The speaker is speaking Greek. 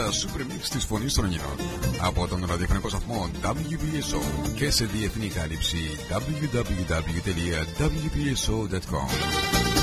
τα Super Mix της Φωνής των Ελληνών από τον ραδιοφωνικό σταθμό WBSO και σε διεθνή κάλυψη www.wbso.com.